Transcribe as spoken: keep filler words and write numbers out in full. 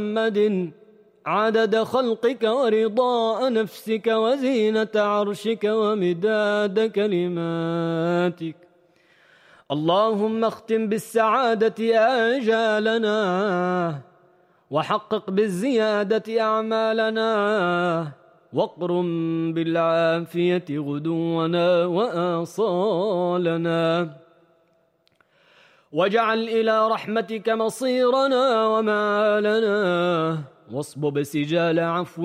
محمد عدد خلقك ورضاء نفسك وزينة عرشك ومداد كلماتك. اللهم اختم بالسعادة آجالنا وحقق بالزيادة أعمالنا واقرم بالعافية غدونا وآصالنا واجعل إلى رحمتك مصيرنا ومآلنا واصبب سجال عفو